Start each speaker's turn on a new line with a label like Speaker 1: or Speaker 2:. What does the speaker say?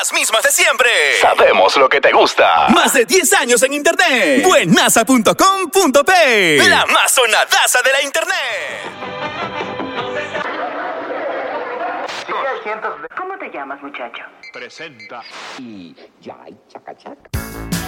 Speaker 1: las mismas de siempre. Sabemos lo que te gusta. Más de 10 años en internet. Buenaza.com.p. La más sonadaza de la internet.
Speaker 2: ¿Cómo te llamas, muchacho?
Speaker 3: Presenta.
Speaker 4: Y ya hay chacachac.